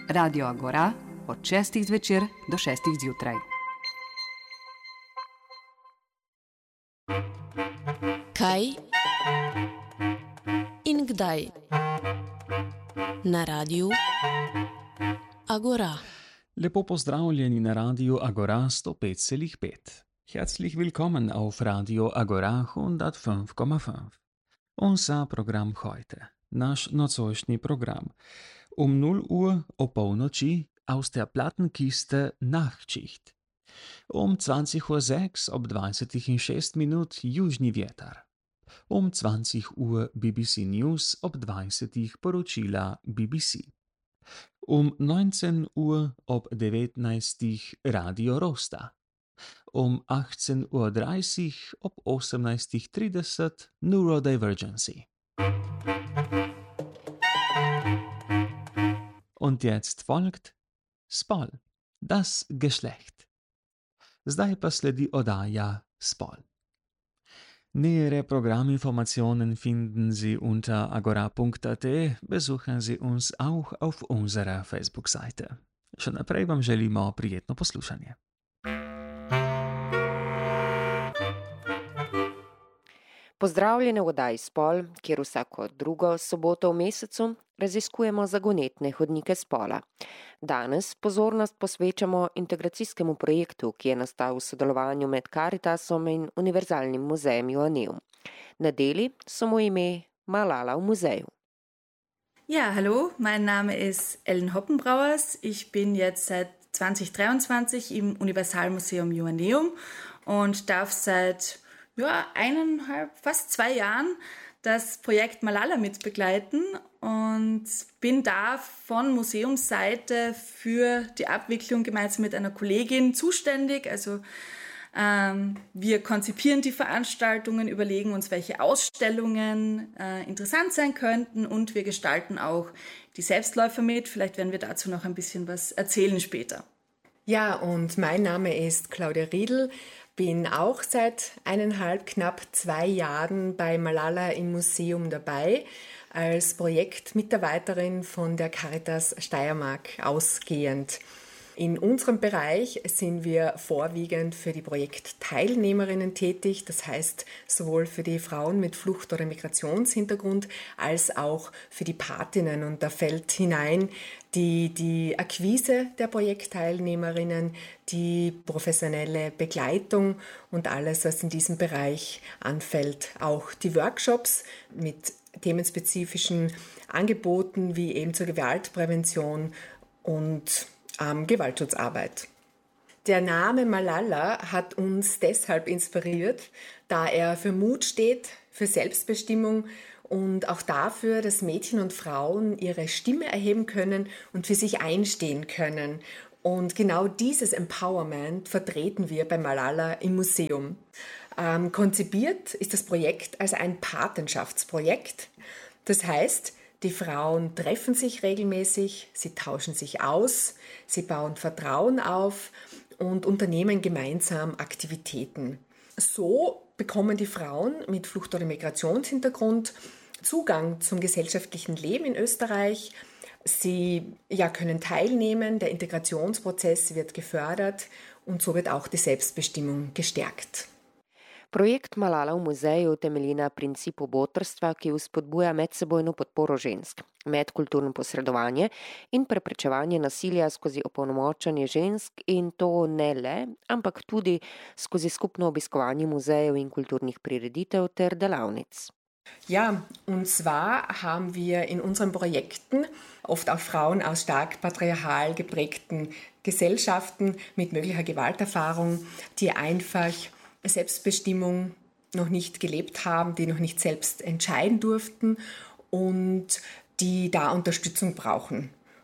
Radio Agora od 6. zvečer do 6. zjutraj. Kaj in kdaj na Radiu Agora. Lepo pozdravljeni na Radio Agora 105,5. Herzlich willkommen auf Radio Agora 105,5. Unser Programm heute, naš nocojšnji program. 0 Uhr o polnoči aus der Plattenkiste Nachtschicht. 20:06 ob 20:06 Južni vjetar. 20 Uhr BBC News ob 20 poročila BBC. 19 Uhr ob 19 Radio Rosta. 18:30 ob 18:30 Neurodivergency. Und jetzt folgt Spol, das Geschlecht. Zdaj pa sledi oddaja Spol. Nähere Programminformationen finden Sie unter agora.at. Besuchen Sie uns auch auf unserer Facebook-Seite. Še naprej vam želimo prijetno poslušanje. Pozdravljene v oddaji Spol, kjer vsako drugo soboto v mesecu raziskujemo zagonetne hodnike spola. Danes pozornost posvečamo integracijskemu projektu, ki je nastal v sodelovanju med Caritasom in Univerzalnim muzejem Joanneum. Na deli so mu ime Malala v muzeju. Ja, hallo, mein Name ist Ellen Hoppenbrauers. Ich bin jetzt seit 2023 im Universalmuseum Joanneum und darf seit fast 2 Jahren das Projekt Malala mitbegleiten und bin da von Museumsseite für die Abwicklung gemeinsam mit einer Kollegin zuständig. Also wir konzipieren die Veranstaltungen, überlegen uns, welche Ausstellungen interessant sein könnten und wir gestalten auch die Selbstläufer mit. Vielleicht werden wir dazu noch ein bisschen was erzählen später. Ja, und mein Name ist Claudia Riedl. Bin auch seit knapp 2 Jahren bei Malala im Museum dabei, als Projektmitarbeiterin von der Caritas Steiermark ausgehend. In unserem Bereich sind wir vorwiegend für die Projektteilnehmerinnen tätig, das heißt sowohl für die Frauen mit Flucht- oder Migrationshintergrund als auch für die Patinnen. Und da fällt hinein die Akquise der Projektteilnehmerinnen, die professionelle Begleitung und alles, was in diesem Bereich anfällt. Auch die Workshops mit themenspezifischen Angeboten wie eben zur Gewaltprävention und Gewaltschutzarbeit. Der Name Malala hat uns deshalb inspiriert, da er für Mut steht, für Selbstbestimmung und auch dafür, dass Mädchen und Frauen ihre Stimme erheben können und für sich einstehen können. Und genau dieses Empowerment vertreten wir bei Malala im Museum. Konzipiert ist das Projekt als ein Patenschaftsprojekt. Das heißt, die Frauen treffen sich regelmäßig, sie tauschen sich aus, sie bauen Vertrauen auf und unternehmen gemeinsam Aktivitäten. So bekommen die Frauen mit Flucht- oder Migrationshintergrund Zugang zum gesellschaftlichen Leben in Österreich. Sie können teilnehmen, der Integrationsprozess wird gefördert und so wird auch die Selbstbestimmung gestärkt. Projekt Malala v muzeju temelji na principu botrstva, ki vzpodbuja medsebojno podporo žensk, medkulturno posredovanje in preprečevanje nasilja skozi opolnomočenje žensk in to ne le, ampak tudi skozi skupno obiskovanje muzejev in kulturnih prireditev ter delavnic. Ja, und zwar haben wir in unseren Projekten oft auch Frauen aus stark patriarchal geprägten Gesellschaften mit möglicher Gewalterfahrung, die einfach Selbstbestimmung noch nicht gelebt haben, die noch nicht selbst entscheiden durften und die da Unterstützung brauchen.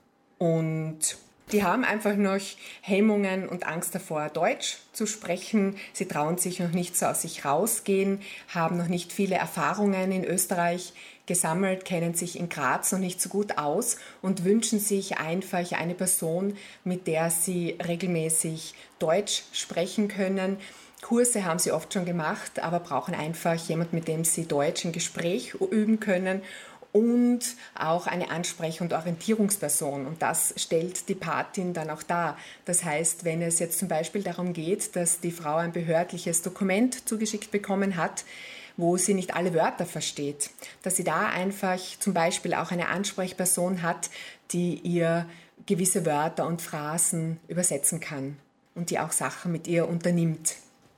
Und die haben einfach noch Hemmungen und Angst davor, Deutsch zu sprechen. Sie trauen sich noch nicht so aus sich rausgehen, haben noch nicht viele Erfahrungen in Österreich gesammelt, kennen sich in Graz noch nicht so gut aus und wünschen sich einfach eine Person, mit der sie regelmäßig Deutsch sprechen können. Kurse haben sie oft schon gemacht, aber brauchen einfach jemanden, mit dem sie Deutsch im Gespräch üben können und auch eine Ansprech- und Orientierungsperson. Und das stellt die Patin dann auch dar. Das heißt, wenn es jetzt zum Beispiel darum geht, dass die Frau ein behördliches Dokument zugeschickt bekommen hat, wo sie nicht alle Wörter versteht, dass sie da einfach zum Beispiel auch eine Ansprechperson hat, die ihr gewisse Wörter und Phrasen übersetzen kann und die auch Sachen mit ihr unternimmt.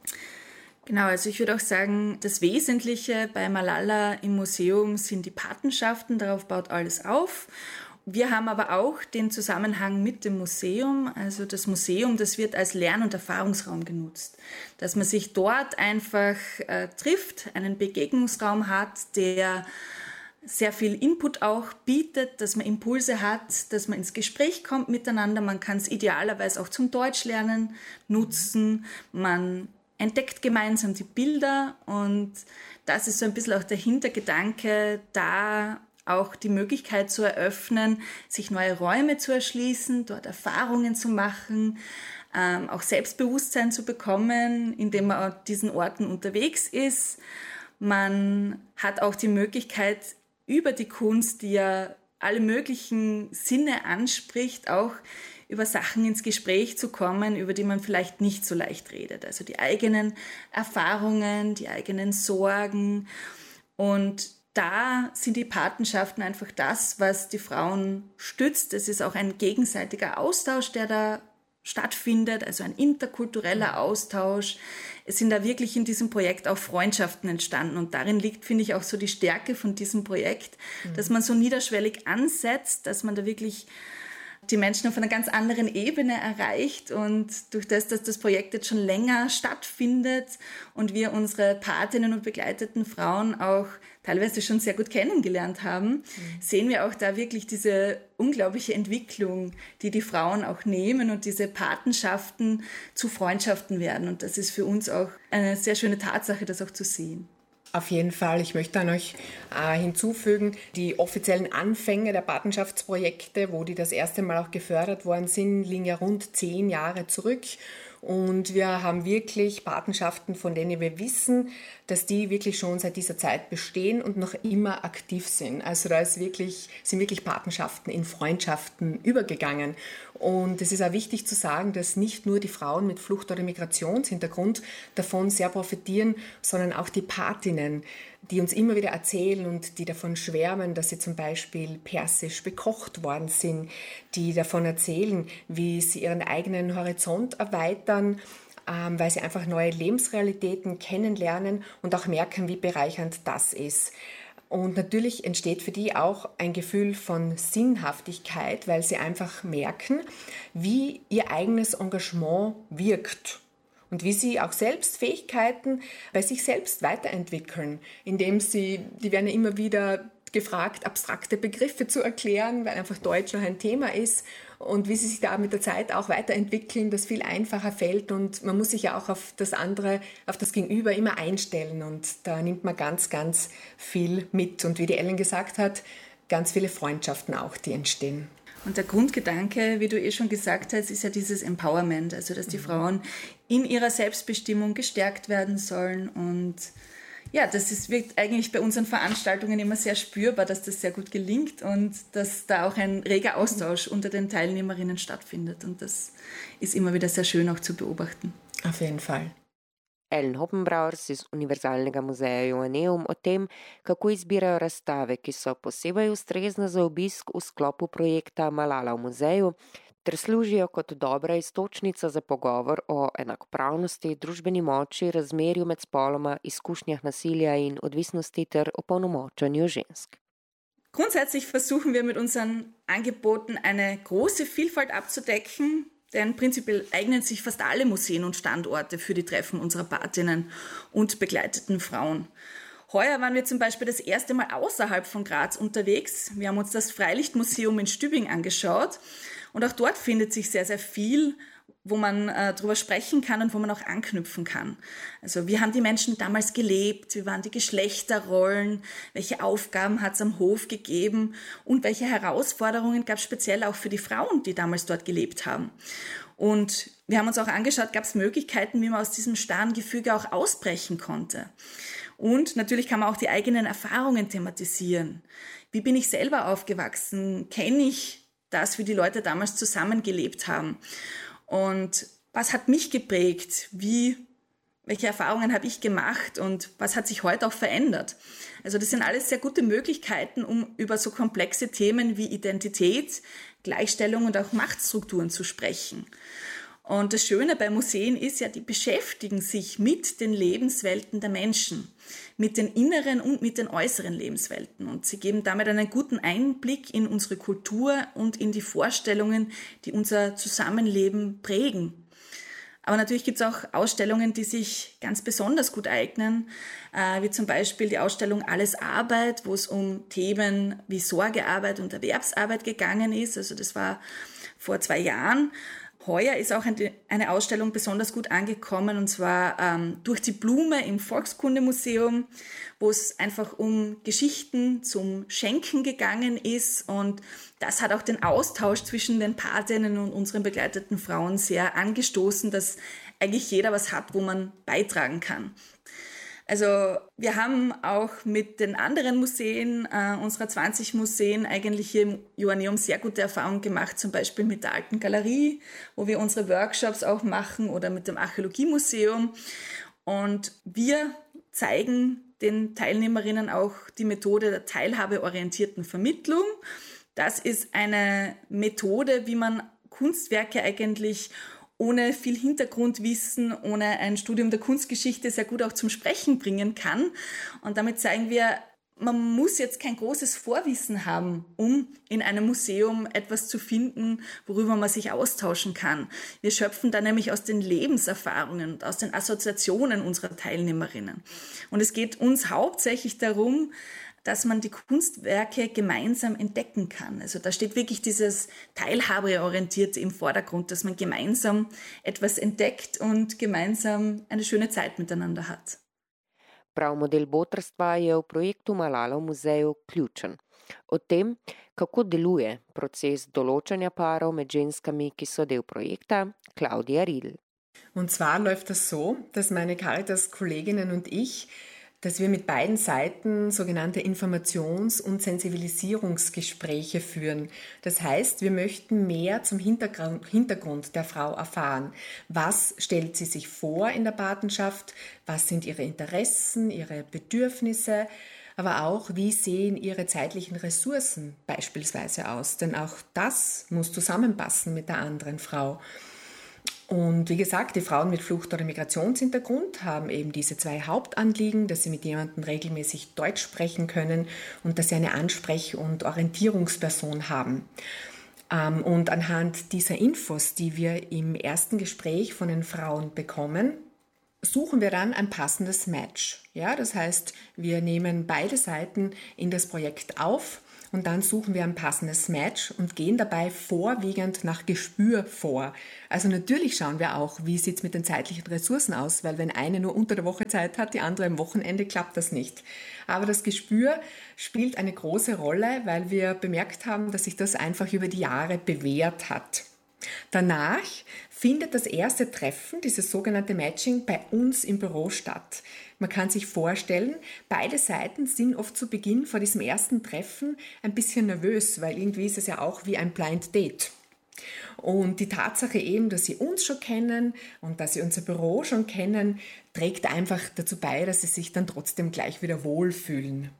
Genau, also ich würde auch sagen, das Wesentliche bei Malala im Museum sind die Patenschaften, darauf baut alles auf. Wir haben aber auch den Zusammenhang mit dem Museum, also das Museum, das wird als Lern- und Erfahrungsraum genutzt, dass man sich dort einfach trifft, einen Begegnungsraum hat, der sehr viel Input auch bietet, dass man Impulse hat, dass man ins Gespräch kommt miteinander. Man kann es idealerweise auch zum Deutschlernen nutzen, man entdeckt gemeinsam die Bilder und das ist so ein bisschen auch der Hintergedanke, da auch die Möglichkeit zu eröffnen, sich neue Räume zu erschließen, dort Erfahrungen zu machen, auch Selbstbewusstsein zu bekommen, indem man an diesen Orten unterwegs ist. Man hat auch die Möglichkeit, über die Kunst, die ja alle möglichen Sinne anspricht, auch über Sachen ins Gespräch zu kommen, über die man vielleicht nicht so leicht redet. Also die eigenen Erfahrungen, die eigenen Sorgen. Und da sind die Patenschaften einfach das, was die Frauen stützt. Es ist auch ein gegenseitiger Austausch, der da stattfindet, also ein interkultureller Austausch. Es sind da wirklich in diesem Projekt auch Freundschaften entstanden und darin liegt, finde ich, auch so die Stärke von diesem Projekt, dass man so niederschwellig ansetzt, dass man da wirklich die Menschen auf einer ganz anderen Ebene erreicht und durch das, dass das Projekt jetzt schon länger stattfindet und wir unsere Patinnen und begleiteten Frauen auch teilweise schon sehr gut kennengelernt haben, sehen wir auch da wirklich diese unglaubliche Entwicklung, die die Frauen auch nehmen und diese Patenschaften zu Freundschaften werden. Und das ist für uns auch eine sehr schöne Tatsache, das auch zu sehen. Auf jeden Fall. Ich möchte an euch hinzufügen, die offiziellen Anfänge der Patenschaftsprojekte, wo die das erste Mal auch gefördert worden sind, liegen ja rund 10 Jahre zurück. Und wir haben wirklich Patenschaften, von denen wir wissen, dass die wirklich schon seit dieser Zeit bestehen und noch immer aktiv sind. Also da sind wirklich Patenschaften in Freundschaften übergegangen. Und es ist auch wichtig zu sagen, dass nicht nur die Frauen mit Flucht- oder Migrationshintergrund davon sehr profitieren, sondern auch die Patinnen, die uns immer wieder erzählen und die davon schwärmen, dass sie zum Beispiel persisch bekocht worden sind, die davon erzählen, wie sie ihren eigenen Horizont erweitern, weil sie einfach neue Lebensrealitäten kennenlernen und auch merken, wie bereichernd das ist. Und natürlich entsteht für die auch ein Gefühl von Sinnhaftigkeit, weil sie einfach merken, wie ihr eigenes Engagement wirkt. Und wie sie auch selbst Fähigkeiten bei sich selbst weiterentwickeln, indem die werden ja immer wieder gefragt, abstrakte Begriffe zu erklären, weil einfach Deutsch noch ein Thema ist und wie sie sich da mit der Zeit auch weiterentwickeln, das viel einfacher fällt und man muss sich ja auch auf das andere, auf das Gegenüber immer einstellen und da nimmt man ganz, ganz viel mit und wie die Ellen gesagt hat, ganz viele Freundschaften auch, die entstehen. Und der Grundgedanke, wie du schon gesagt hast, ist ja dieses Empowerment, also dass die Frauen in ihrer Selbstbestimmung gestärkt werden sollen. Und ja, wird eigentlich bei unseren Veranstaltungen immer sehr spürbar, dass das sehr gut gelingt und dass da auch ein reger Austausch unter den Teilnehmerinnen stattfindet. Und das ist immer wieder sehr schön auch zu beobachten. Auf jeden Fall. Ellen Hoppenbrauers iz Univerzalnega muzeja Joanneum o tem, kako izbirajo razstave, ki so posebej ustrezne za obisk v sklopu projekta Malala v muzeju, ter služijo kot dobra iztočnica za pogovor o enakopravnosti, družbeni moči, razmerju med spoloma, izkušnjah nasilja in odvisnosti ter opolnomočenju žensk. Grundsätzlich versuchen wir mit unseren Angeboten eine große Vielfalt abzudecken, denn prinzipiell eignen sich fast alle Museen und Standorte für die Treffen unserer Patinnen und begleiteten Frauen. Heuer waren wir zum Beispiel das erste Mal außerhalb von Graz unterwegs. Wir haben uns das Freilichtmuseum in Stübing angeschaut und auch dort findet sich sehr, sehr viel, wo man drüber sprechen kann und wo man auch anknüpfen kann. Also wie haben die Menschen damals gelebt, wie waren die Geschlechterrollen, welche Aufgaben hat es am Hof gegeben und welche Herausforderungen gab es speziell auch für die Frauen, die damals dort gelebt haben. Und wir haben uns auch angeschaut, gab es Möglichkeiten, wie man aus diesem starren Gefüge auch ausbrechen konnte. Und natürlich kann man auch die eigenen Erfahrungen thematisieren. Wie bin ich selber aufgewachsen? Kenne ich das, wie die Leute damals zusammengelebt haben? Und was hat mich geprägt? Welche Erfahrungen habe ich gemacht und was hat sich heute auch verändert? Also das sind alles sehr gute Möglichkeiten, um über so komplexe Themen wie Identität, Gleichstellung und auch Machtstrukturen zu sprechen. Und das Schöne bei Museen ist ja, die beschäftigen sich mit den Lebenswelten der Menschen, mit den inneren und mit den äußeren Lebenswelten. Und sie geben damit einen guten Einblick in unsere Kultur und in die Vorstellungen, die unser Zusammenleben prägen. Aber natürlich gibt es auch Ausstellungen, die sich ganz besonders gut eignen, wie zum Beispiel die Ausstellung Alles Arbeit, wo es um Themen wie Sorgearbeit und Erwerbsarbeit gegangen ist. Also das war vor 2 Jahren. Heuer ist auch eine Ausstellung besonders gut angekommen, und zwar Durch die Blume im Volkskundemuseum, wo es einfach um Geschichten zum Schenken gegangen ist. Und das hat auch den Austausch zwischen den Patinnen und unseren begleiteten Frauen sehr angestoßen, dass eigentlich jeder was hat, wo man beitragen kann. Also wir haben auch mit den anderen Museen, unserer 20 Museen, eigentlich hier im Joanneum sehr gute Erfahrungen gemacht, zum Beispiel mit der Alten Galerie, wo wir unsere Workshops auch machen, oder mit dem Archäologiemuseum. Und wir zeigen den Teilnehmerinnen auch die Methode der teilhabeorientierten Vermittlung. Das ist eine Methode, wie man Kunstwerke eigentlich ohne viel Hintergrundwissen, ohne ein Studium der Kunstgeschichte sehr gut auch zum Sprechen bringen kann. Und damit zeigen wir, man muss jetzt kein großes Vorwissen haben, um in einem Museum etwas zu finden, worüber man sich austauschen kann. Wir schöpfen da nämlich aus den Lebenserfahrungen und aus den Assoziationen unserer Teilnehmerinnen. Und es geht uns hauptsächlich darum, dass man die Kunstwerke gemeinsam entdecken kann. Also da steht wirklich dieses Teilhabeorientierte im Vordergrund, dass man gemeinsam etwas entdeckt und gemeinsam eine schöne Zeit miteinander hat. Prav model botrstva je v projektu Malala v muzeju ključen. O tem, kako deluje proces določanja parov med ženskami, ki so del projekta, Claudia Riedl. Und zwar läuft das so, dass meine Caritas-Kolleginnen und ich, dass wir mit beiden Seiten sogenannte Informations- und Sensibilisierungsgespräche führen. Das heißt, wir möchten mehr zum Hintergrund der Frau erfahren. Was stellt sie sich vor in der Patenschaft? Was sind ihre Interessen, ihre Bedürfnisse? Aber auch, wie sehen ihre zeitlichen Ressourcen beispielsweise aus? Denn auch das muss zusammenpassen mit der anderen Frau. Und wie gesagt, die Frauen mit Flucht- oder Migrationshintergrund haben eben diese 2 Hauptanliegen, dass sie mit jemandem regelmäßig Deutsch sprechen können und dass sie eine Ansprech- und Orientierungsperson haben. Und anhand dieser Infos, die wir im ersten Gespräch von den Frauen bekommen, suchen wir dann ein passendes Match. Ja, das heißt, wir nehmen beide Seiten in das Projekt auf. Und dann suchen wir ein passendes Match und gehen dabei vorwiegend nach Gespür vor. Also natürlich schauen wir auch, wie sieht es mit den zeitlichen Ressourcen aus, weil wenn eine nur unter der Woche Zeit hat, die andere am Wochenende, klappt das nicht. Aber das Gespür spielt eine große Rolle, weil wir bemerkt haben, dass sich das einfach über die Jahre bewährt hat. Danach findet das erste Treffen, dieses sogenannte Matching, bei uns im Büro statt. Man kann sich vorstellen, beide Seiten sind oft zu Beginn vor diesem ersten Treffen ein bisschen nervös, weil irgendwie ist es ja auch wie ein Blind Date. Und die Tatsache eben, dass sie uns schon kennen und dass sie unser Büro schon kennen, trägt einfach dazu bei, dass sie sich dann trotzdem gleich wieder wohlfühlen.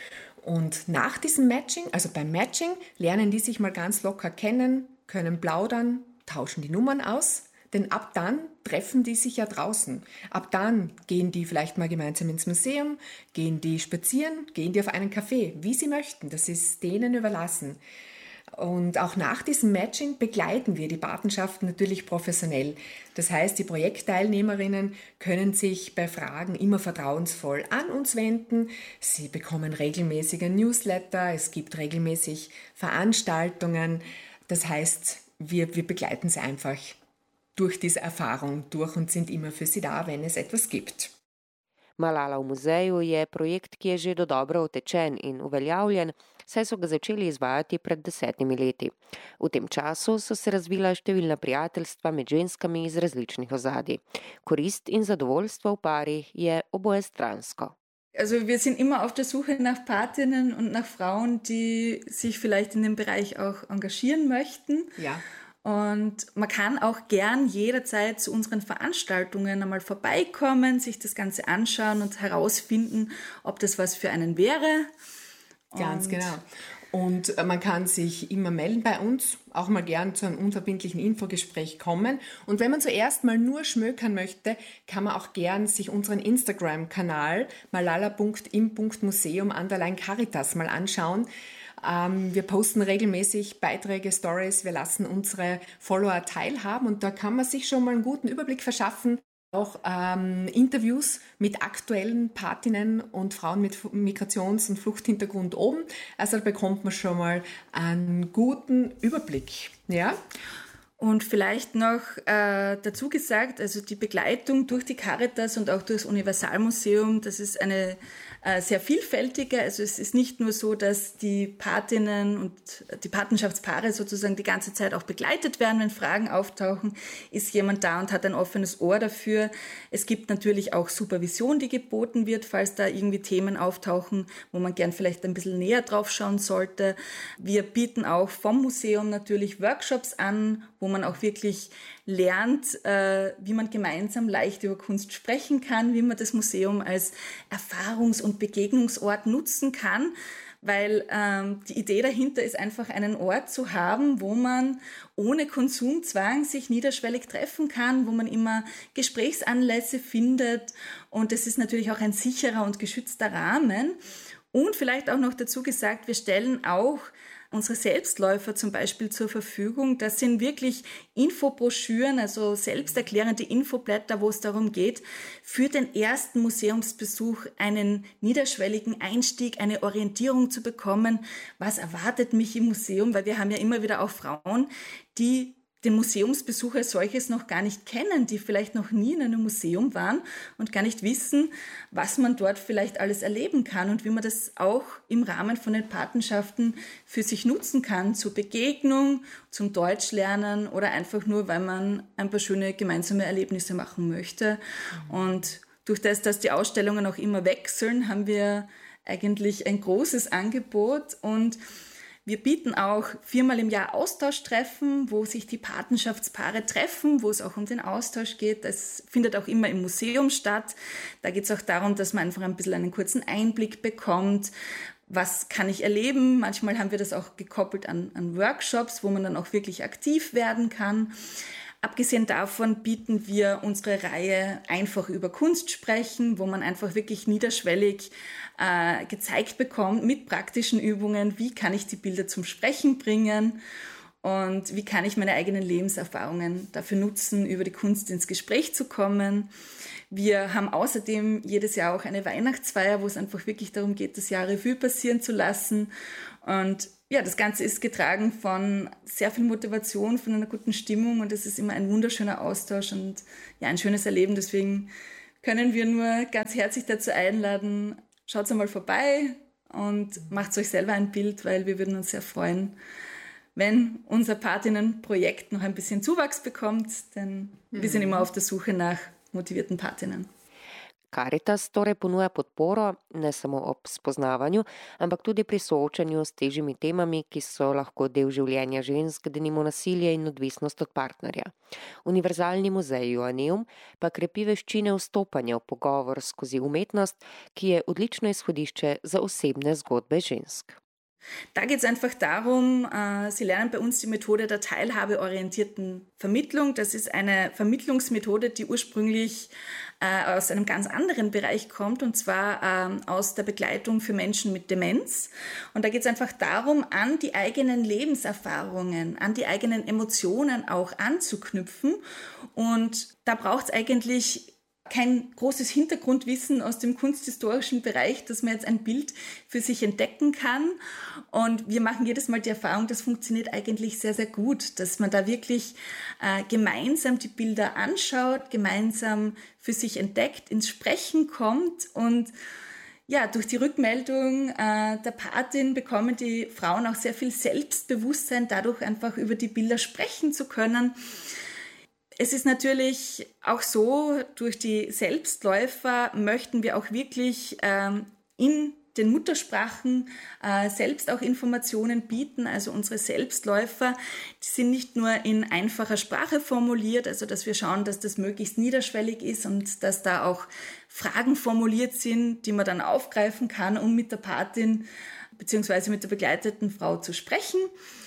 Und nach diesem Matching, also beim Matching, lernen die sich mal ganz locker kennen, können plaudern, tauschen die Nummern aus, denn ab dann treffen die sich ja draußen. Ab dann gehen die vielleicht mal gemeinsam ins Museum, gehen die spazieren, gehen die auf einen Café, wie sie möchten. Das ist denen überlassen. Und auch nach diesem Matching begleiten wir die Patenschaften natürlich professionell. Das heißt, die Projektteilnehmerinnen können sich bei Fragen immer vertrauensvoll an uns wenden. Sie bekommen regelmäßige Newsletter, es gibt regelmäßig Veranstaltungen. Das heißt, wir begleiten sie einfach durch diese Erfahrung durch und sind immer für sie da, wenn es etwas gibt. Malala v muzeju je projekt, ki je že dodobra utečen in uveljavljen, saj so ga začeli izvajati pred 10 leti. V tem času so se razvila številna prijateljstva med ženskami iz različnih ozadij. Korist in zadovoljstvo v parih je obojestransko. Also wir sind immer auf der Suche nach Patinnen und nach Frauen, die sich vielleicht in dem Bereich auch engagieren möchten. Ja. Und man kann auch gern jederzeit zu unseren Veranstaltungen einmal vorbeikommen, sich das Ganze anschauen und herausfinden, ob das was für einen wäre. Ganz genau. Und man kann sich immer melden bei uns, auch mal gern zu einem unverbindlichen Infogespräch kommen. Und wenn man zuerst mal nur schmökern möchte, kann man auch gern sich unseren Instagram-Kanal malala.im.museum_caritas mal anschauen. Wir posten regelmäßig Beiträge, Stories, wir lassen unsere Follower teilhaben und da kann man sich schon mal einen guten Überblick verschaffen. Auch Interviews mit aktuellen Patinnen und Frauen mit Migrations- und Fluchthintergrund oben. Also da bekommt man schon mal einen guten Überblick. Ja? Und vielleicht noch dazu gesagt, also die Begleitung durch die Caritas und auch durch das Universalmuseum, das ist eine sehr vielfältige. Also es ist nicht nur so, dass die Patinnen und die Patenschaftspaare sozusagen die ganze Zeit auch begleitet werden, wenn Fragen auftauchen, ist jemand da und hat ein offenes Ohr dafür. Es gibt natürlich auch Supervision, die geboten wird, falls da irgendwie Themen auftauchen, wo man gern vielleicht ein bisschen näher drauf schauen sollte. Wir bieten auch vom Museum natürlich Workshops an, wo man auch wirklich lernt, wie man gemeinsam leicht über Kunst sprechen kann, wie man das Museum als Erfahrungs- und Begegnungsort nutzen kann, weil die Idee dahinter ist einfach, einen Ort zu haben, wo man ohne Konsumzwang sich niederschwellig treffen kann, wo man immer Gesprächsanlässe findet und das ist natürlich auch ein sicherer und geschützter Rahmen. Und vielleicht auch noch dazu gesagt, wir stellen auch unsere Selbstläufer zum Beispiel zur Verfügung. Das sind wirklich Infobroschüren, also selbsterklärende Infoblätter, wo es darum geht, für den ersten Museumsbesuch einen niederschwelligen Einstieg, eine Orientierung zu bekommen. Was erwartet mich im Museum? Weil wir haben ja immer wieder auch Frauen, die den Museumsbesuch als solches noch gar nicht kennen, die vielleicht noch nie in einem Museum waren und gar nicht wissen, was man dort vielleicht alles erleben kann und wie man das auch im Rahmen von den Patenschaften für sich nutzen kann, zur Begegnung, zum Deutschlernen oder einfach nur, weil man ein paar schöne gemeinsame Erlebnisse machen möchte. Und durch das, dass die Ausstellungen auch immer wechseln, haben wir eigentlich ein großes Angebot und wir bieten auch 4-mal im Jahr Austauschtreffen, wo sich die Patenschaftspaare treffen, wo es auch um den Austausch geht. Das findet auch immer im Museum statt. Da geht es auch darum, dass man einfach ein bisschen einen kurzen Einblick bekommt. Was kann ich erleben? Manchmal haben wir das auch gekoppelt an Workshops, wo man dann auch wirklich aktiv werden kann. Abgesehen davon bieten wir unsere Reihe Einfach über Kunst sprechen, wo man einfach wirklich niederschwellig gezeigt bekommt mit praktischen Übungen, wie kann ich die Bilder zum Sprechen bringen und wie kann ich meine eigenen Lebenserfahrungen dafür nutzen, über die Kunst ins Gespräch zu kommen. Wir haben außerdem jedes Jahr auch eine Weihnachtsfeier, wo es einfach wirklich darum geht, das Jahr Revue passieren zu lassen. Und ja, das Ganze ist getragen von sehr viel Motivation, von einer guten Stimmung und es ist immer ein wunderschöner Austausch und ja, ein schönes Erleben. Deswegen können wir nur ganz herzlich dazu einladen, schaut einmal vorbei und macht euch selber ein Bild, weil wir würden uns sehr freuen, wenn unser Patinnenprojekt noch ein bisschen Zuwachs bekommt, denn wir sind immer auf der Suche nach motivierten Patinnen. Caritas torej ponuja podporo ne samo ob spoznavanju, ampak tudi pri soočanju s težjimi temami, ki so lahko del življenja žensk, denimo nasilje in odvisnost od partnerja. Univerzalni muzej Joanneum pa krepi veščine vstopanja v pogovor skozi umetnost, ki je odlično izhodišče za osebne zgodbe žensk. Da geht es einfach darum, Sie lernen bei uns die Methode der teilhabeorientierten Vermittlung. Das ist eine Vermittlungsmethode, die ursprünglich aus einem ganz anderen Bereich kommt, und zwar aus der Begleitung für Menschen mit Demenz. Und da geht es einfach darum, an die eigenen Lebenserfahrungen, an die eigenen Emotionen auch anzuknüpfen. Und da braucht es eigentlich kein großes Hintergrundwissen aus dem kunsthistorischen Bereich, dass man jetzt ein Bild für sich entdecken kann. Und wir machen jedes Mal die Erfahrung, das funktioniert eigentlich sehr, sehr gut, dass man da wirklich gemeinsam die Bilder anschaut, gemeinsam für sich entdeckt, ins Sprechen kommt. Und ja, durch die Rückmeldung der Patin bekommen die Frauen auch sehr viel Selbstbewusstsein, dadurch einfach über die Bilder sprechen zu können. Es ist natürlich auch so, durch die Selbstläufer möchten wir auch wirklich in den Muttersprachen selbst auch Informationen bieten. Also unsere Selbstläufer, die sind nicht nur in einfacher Sprache formuliert, also dass wir schauen, dass das möglichst niederschwellig ist und dass da auch Fragen formuliert sind, die man dann aufgreifen kann, um mit der Patin bzw. mit der begleiteten Frau zu sprechen.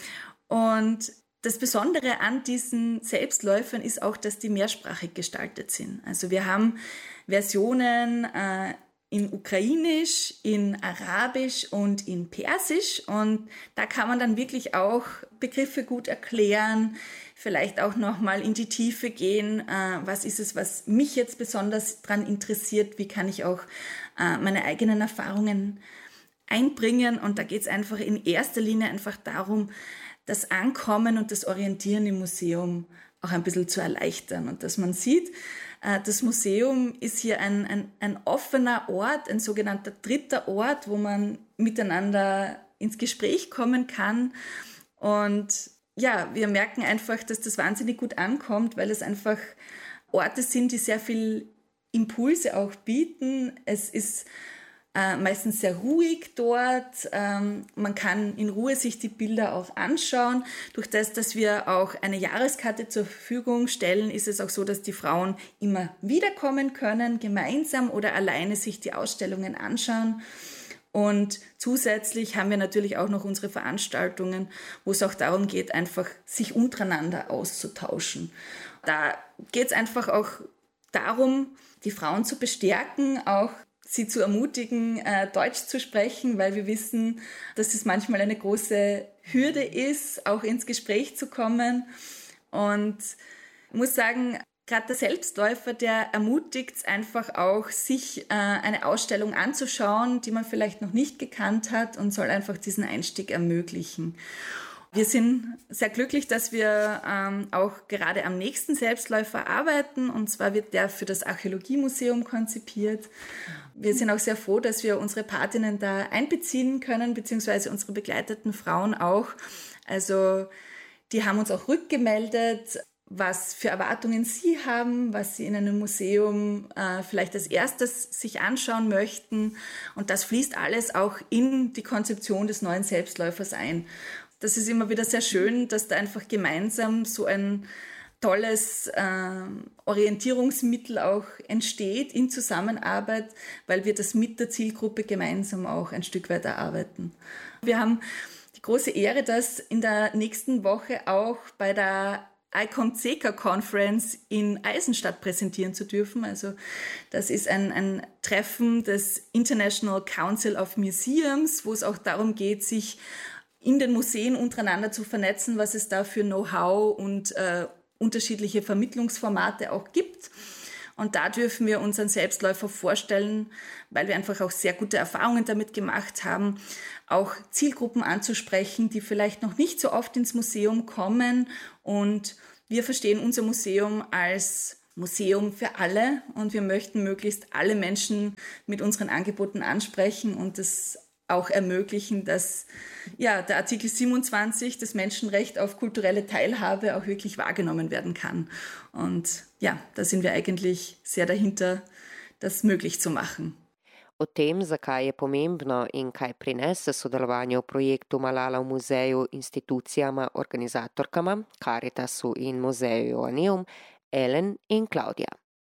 Und das Besondere an diesen Selbstläufern ist auch, dass die mehrsprachig gestaltet sind. Also wir haben Versionen in Ukrainisch, in Arabisch und in Persisch. Und da kann man dann wirklich auch Begriffe gut erklären, vielleicht auch nochmal in die Tiefe gehen. Was ist es, was mich jetzt besonders daran interessiert? Wie kann ich auch meine eigenen Erfahrungen einbringen? Und da geht es einfach in erster Linie einfach darum, das Ankommen und das Orientieren im Museum auch ein bisschen zu erleichtern. Und dass man sieht, das Museum ist hier ein offener Ort, ein sogenannter dritter Ort, wo man miteinander ins Gespräch kommen kann. Und ja, wir merken einfach, dass das wahnsinnig gut ankommt, weil es einfach Orte sind, die sehr viel Impulse auch bieten. Es ist meistens sehr ruhig dort. Man kann in Ruhe sich die Bilder auch anschauen. Durch das, dass wir auch eine Jahreskarte zur Verfügung stellen, ist es auch so, dass die Frauen immer wiederkommen können, gemeinsam oder alleine sich die Ausstellungen anschauen. Und zusätzlich haben wir natürlich auch noch unsere Veranstaltungen, wo es auch darum geht, einfach sich untereinander auszutauschen. Da geht es einfach auch darum, die Frauen zu bestärken, auch sie zu ermutigen, Deutsch zu sprechen, weil wir wissen, dass es manchmal eine große Hürde ist, auch ins Gespräch zu kommen. Und ich muss sagen, gerade der Selbstläufer, der ermutigt es einfach auch, sich eine Ausstellung anzuschauen, die man vielleicht noch nicht gekannt hat und soll einfach diesen Einstieg ermöglichen. Wir sind sehr glücklich, dass wir auch gerade am nächsten Selbstläufer arbeiten, und zwar wird der für das Archäologiemuseum konzipiert. Wir sind auch sehr froh, dass wir unsere Patinnen da einbeziehen können, beziehungsweise unsere begleiteten Frauen auch. Also die haben uns auch rückgemeldet, was für Erwartungen sie haben, was sie in einem Museum vielleicht als erstes sich anschauen möchten. Und das fließt alles auch in die Konzeption des neuen Selbstläufers ein. Das ist immer wieder sehr schön, dass da einfach gemeinsam so ein tolles Orientierungsmittel auch entsteht in Zusammenarbeit, weil wir das mit der Zielgruppe gemeinsam auch ein Stück weit erarbeiten. Wir haben die große Ehre, das in der nächsten Woche auch bei der ICOM-CECA Conference in Eisenstadt präsentieren zu dürfen. Also das ist ein Treffen des International Council of Museums, wo es auch darum geht, sich in den Museen untereinander zu vernetzen, was es da für Know-how und unterschiedliche Vermittlungsformate auch gibt. Und da dürfen wir unseren Selbstläufer vorstellen, weil wir einfach auch sehr gute Erfahrungen damit gemacht haben, auch Zielgruppen anzusprechen, die vielleicht noch nicht so oft ins Museum kommen. Und wir verstehen unser Museum als Museum für alle, und wir möchten möglichst alle Menschen mit unseren Angeboten ansprechen und das auch ermöglichen, dass der Artikel 27, das Menschenrecht auf kulturelle Teilhabe, auch wirklich wahrgenommen werden kann. Und ja, da sind wir eigentlich sehr dahinter, das möglich zu machen. O tem, zakaj je pomembno in kaj prinese sodelovanje v projektu Malala v muzeju institucijama, organizatorkama, Caritasu in Muzeju Joanneum, Ellen in Claudia.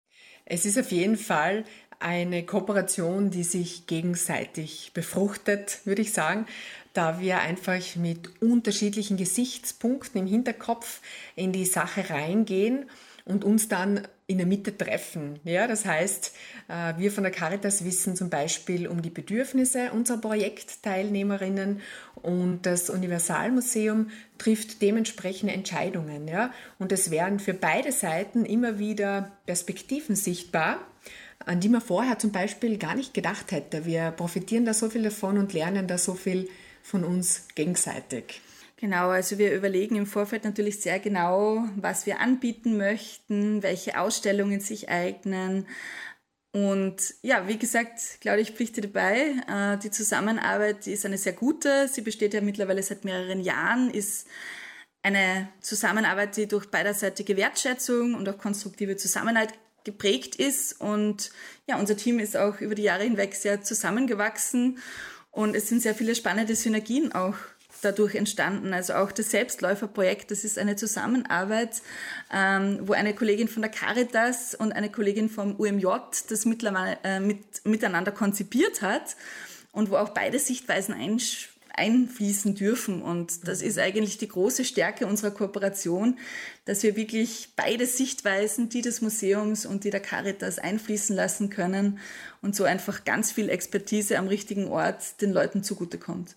Es ist auf jeden Fall eine Kooperation, die sich gegenseitig befruchtet, würde ich sagen, da wir einfach mit unterschiedlichen Gesichtspunkten im Hinterkopf in die Sache reingehen und uns dann in der Mitte treffen. Ja, das heißt, wir von der Caritas wissen zum Beispiel um die Bedürfnisse unserer Projektteilnehmerinnen und das Universalmuseum trifft dementsprechende Entscheidungen. Ja? Und es werden für beide Seiten immer wieder Perspektiven sichtbar, an die man vorher zum Beispiel gar nicht gedacht hätte. Wir profitieren da so viel davon und lernen da so viel von uns gegenseitig. Genau, also wir überlegen im Vorfeld natürlich sehr genau, was wir anbieten möchten, welche Ausstellungen sich eignen. Und ja, wie gesagt, Claudia, ich pflichte dabei. Die Zusammenarbeit, die ist eine sehr gute. Sie besteht ja mittlerweile seit mehreren Jahren, ist eine Zusammenarbeit, die durch beiderseitige Wertschätzung und auch konstruktive Zusammenhalt geprägt ist. Und ja, unser Team ist auch über die Jahre hinweg sehr zusammengewachsen und es sind sehr viele spannende Synergien auch dadurch entstanden. Also auch das Selbstläuferprojekt, das ist eine Zusammenarbeit, wo eine Kollegin von der Caritas und eine Kollegin vom UMJ das mittlerweile miteinander konzipiert hat und wo auch beide Sichtweisen einfließen dürfen. Und das ist eigentlich die große Stärke unserer Kooperation, dass wir wirklich beide Sichtweisen, die des Museums und die der Caritas, einfließen lassen können und so einfach ganz viel Expertise am richtigen Ort den Leuten zugutekommt.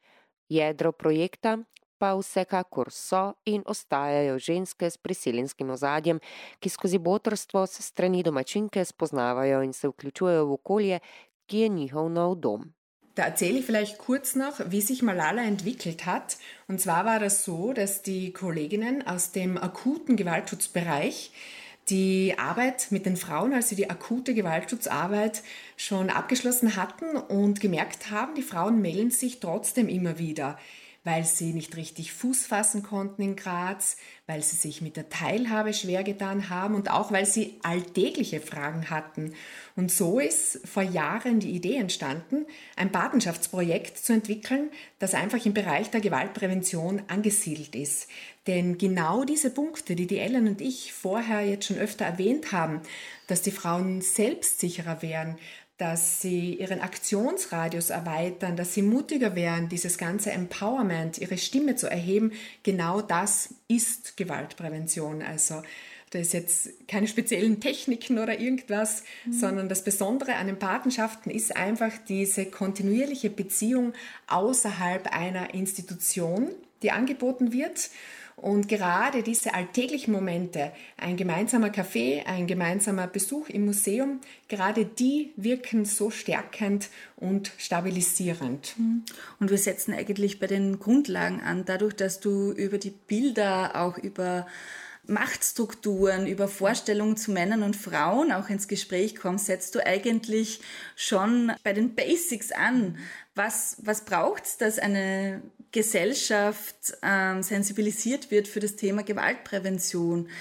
Jedro projekta pa vsekakor so in ostajajo ženske s priseljenskim ozadjem, ki skozi botrstvo s strani domačinke spoznavajo in se vključujejo v okolje, ki je njihov nov dom. Da erzähle ich vielleicht kurz noch, wie sich Malala entwickelt hat. Und zwar war das so, dass die Kolleginnen aus dem akuten Gewaltschutzbereich die Arbeit mit den Frauen, also die akute Gewaltschutzarbeit, schon abgeschlossen hatten und gemerkt haben, die Frauen melden sich trotzdem immer wieder, weil sie nicht richtig Fuß fassen konnten in Graz, weil sie sich mit der Teilhabe schwer getan haben und auch weil sie alltägliche Fragen hatten. Und so ist vor Jahren die Idee entstanden, ein Patenschaftsprojekt zu entwickeln, das einfach im Bereich der Gewaltprävention angesiedelt ist. Denn genau diese Punkte, die Ellen und ich vorher jetzt schon öfter erwähnt haben, dass die Frauen selbstsicherer werden, dass sie ihren Aktionsradius erweitern, dass sie mutiger werden, dieses ganze Empowerment, ihre Stimme zu erheben, genau das ist Gewaltprävention. Also da ist jetzt keine speziellen Techniken oder irgendwas, sondern das Besondere an den Patenschaften ist einfach diese kontinuierliche Beziehung außerhalb einer Institution, die angeboten wird. Und gerade diese alltäglichen Momente, ein gemeinsamer Kaffee, ein gemeinsamer Besuch im Museum, gerade die wirken so stärkend und stabilisierend. Und wir setzen eigentlich bei den Grundlagen an, dadurch, dass du über die Bilder, auch über Machtstrukturen, über Vorstellungen zu Männern und Frauen auch ins Gespräch kommst, setzt du eigentlich schon bei den Basics an. Was braucht es, dass eine Gesellschaft sensibilisiert wird für das Thema Gewaltprävention?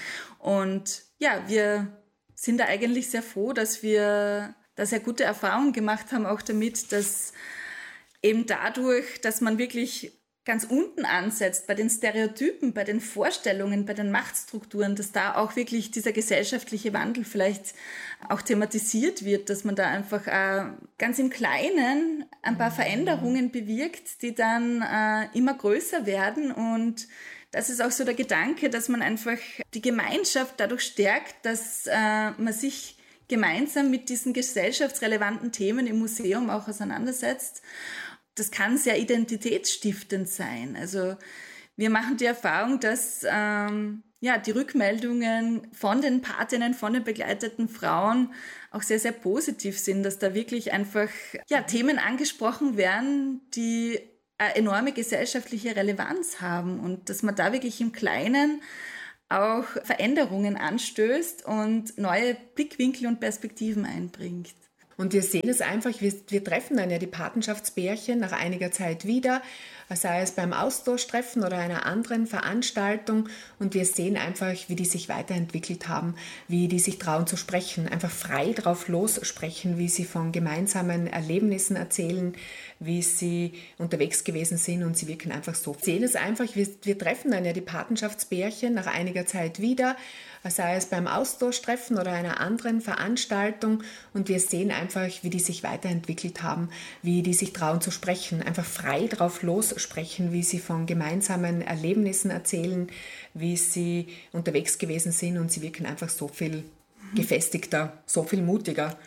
Und ja, wir sind da eigentlich sehr froh, dass wir da sehr gute Erfahrungen gemacht haben, auch damit, dass eben dadurch, dass man wirklich ganz unten ansetzt, bei den Stereotypen, bei den Vorstellungen, bei den Machtstrukturen, dass da auch wirklich dieser gesellschaftliche Wandel vielleicht auch thematisiert wird, dass man da einfach ganz im Kleinen ein paar Veränderungen bewirkt, die dann immer größer werden. Und das ist auch so der Gedanke, dass man einfach die Gemeinschaft dadurch stärkt, dass man sich gemeinsam mit diesen gesellschaftsrelevanten Themen im Museum auch auseinandersetzt. Das kann sehr identitätsstiftend sein. Also wir machen die Erfahrung, dass die Rückmeldungen von den Patinnen, von den begleiteten Frauen auch sehr, sehr positiv sind, dass da wirklich einfach Themen angesprochen werden, die eine enorme gesellschaftliche Relevanz haben und dass man da wirklich im Kleinen auch Veränderungen anstößt und neue Blickwinkel und Perspektiven einbringt. Und wir sehen es einfach, wir treffen dann ja die Patenschaftsbärchen nach einiger Zeit wieder, sei es beim Austauschtreffen oder einer anderen Veranstaltung. Und wir sehen einfach, wie die sich weiterentwickelt haben, wie die sich trauen zu sprechen, einfach frei drauf lossprechen, wie sie von gemeinsamen Erlebnissen erzählen, wie sie unterwegs gewesen sind und sie wirken einfach so. Wir sehen es einfach, wir treffen dann ja die Patenschaftsbärchen nach einiger Zeit wieder, sei es beim Austauschtreffen oder einer anderen Veranstaltung. Und wir sehen einfach, wie die sich weiterentwickelt haben, wie die sich trauen zu sprechen, einfach frei drauf lossprechen, wie sie von gemeinsamen Erlebnissen erzählen, wie sie unterwegs gewesen sind und sie wirken einfach so viel gefestigter, so viel mutiger.